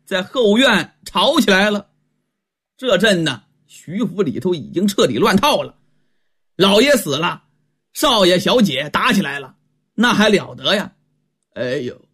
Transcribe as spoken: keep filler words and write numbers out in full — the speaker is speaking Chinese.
在后院吵起来了。这阵呢，徐府里头已经彻底乱套了，老爷死了，少爷小姐打起来了，那还了得呀。哎呦，